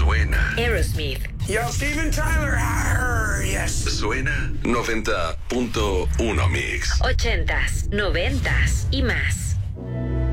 suena. Aerosmith. Yo, Steven Tyler. Arr, yes. Suena 90.1 Mix. 80s, 90s y más.